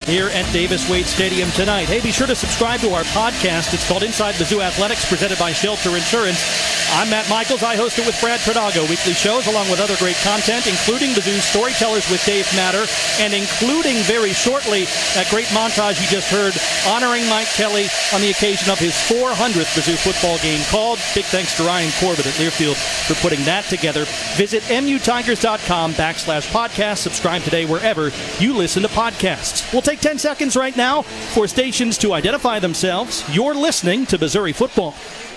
here at Davis-Wade Stadium tonight. Hey, be sure to subscribe to our podcast. It's called Inside Mizzou Athletics, presented by Shelter Insurance. I'm Matt Michaels. I host it with Brad Pradago. Weekly shows along with other great content, including Mizzou's Storytellers with Dave Matter, and including very shortly that great montage you just heard honoring Mike Kelly on the occasion of his 400th Mizzou football game called. Big thanks to Ryan Corbett at Learfield for putting that together. Visit mutigers.com/podcast. Subscribe today wherever you listen to podcasts. We'll take 10 seconds right now for stations to identify themselves. You're listening to Missouri Football.